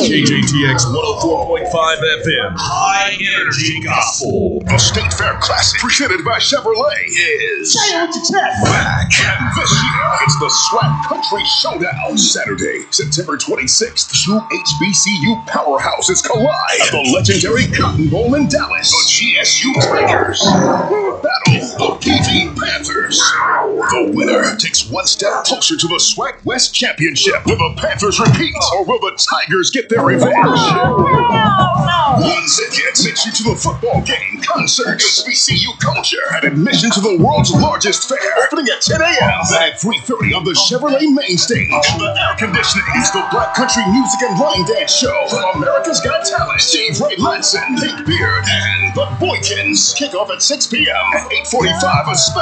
KJTX 104.5 FM, High Energy Gospel. The State Fair Classic, presented by Chevrolet, is back. And this year, it's the Swag Country Showdown. Saturday, September 26th, two HBCU powerhouses collide at the legendary Cotton Bowl in Dallas. The GSU Tigers battle the PV Panthers. The winner takes one step closer to the Swag West Championship. Will the Panthers repeat, or will the Tigers get their revenge? One ticket takes you to the football game, concert, HBCU culture, and admission to the world's largest fair, opening at 10 a.m. and at 3:30 on the Chevrolet main stage. And the air conditioning is the Black Country Music and Line Dance Show from America's Got Talent, Steve Ray Lanson, Pink Beard, and the Boykins. Kickoff at 6 p.m. At 8:45, a special